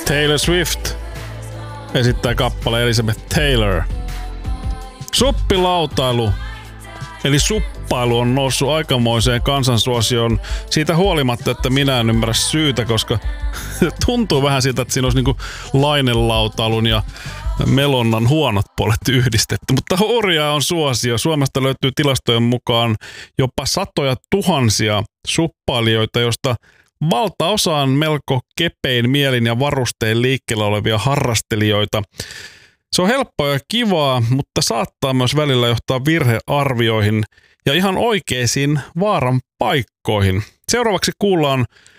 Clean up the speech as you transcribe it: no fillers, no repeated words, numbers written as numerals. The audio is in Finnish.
Taylor Swift esittää kappale Elizabeth Taylor. Suppilautailu, eli suppailu on noussut aikamoiseen kansansuosioon siitä huolimatta, että minä en ymmärrä syytä, koska tuntuu vähän siltä, että siinä olisi niinku lainelautailun ja melonnan huonot puolet yhdistetty. Mutta hurjaa on suosio. Suomesta löytyy tilastojen mukaan jopa satoja tuhansia suppailijoita, josta valtaosa on melko kepein mielin ja varustein liikkeellä olevia harrastelijoita. Se on helppoa ja kivaa, mutta saattaa myös välillä johtaa virhearvioihin ja ihan oikeisiin vaaran paikkoihin. Seuraavaksi kuullaan